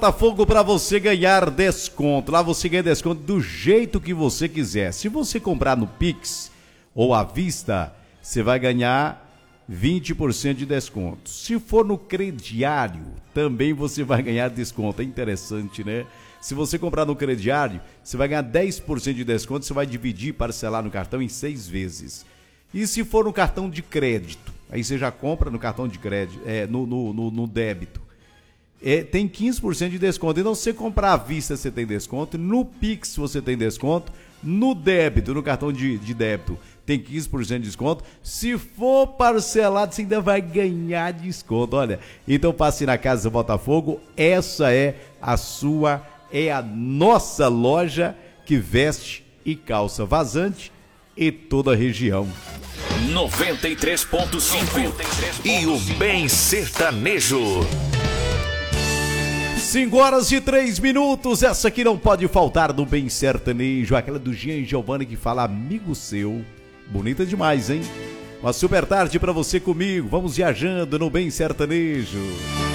Botafogo para você ganhar desconto. Lá você ganha desconto do jeito que você quiser. Se você comprar no Pix ou à vista, você vai ganhar 20% de desconto. Se for no crediário, também você vai ganhar desconto. É interessante, né? Se você comprar no crediário, você vai ganhar 10% de desconto. Você vai dividir e parcelar no cartão em 6 vezes. E se for no cartão de crédito, aí você já compra no cartão de crédito, no débito. Tem 15% de desconto. Então, se você comprar à vista, você tem desconto. No Pix, você tem desconto. No débito, no cartão de débito, tem 15% de desconto. Se for parcelado, você ainda vai ganhar desconto. Olha, então passe na Casa do Botafogo. Essa é a nossa loja que veste e calça Vazante e toda a região. 93.5 e o Bem Sertanejo. 5h03. Essa aqui não pode faltar do Bem Sertanejo. Aquela do Jean Giovanni que fala amigo seu. Bonita demais, hein? Uma super tarde pra você comigo. Vamos viajando no Bem Sertanejo.